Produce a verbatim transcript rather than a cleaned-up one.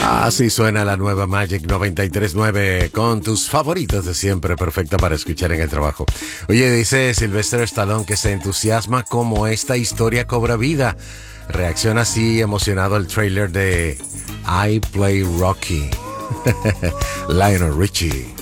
Así suena la nueva Magic noventa y tres punto nueve con tus favoritos de siempre, perfecta para escuchar en el trabajo. Oye, dice Sylvester Stallone que se entusiasma como esta historia cobra vida. Reacciona así emocionado al trailer de I Play Rocky. Lionel Richie.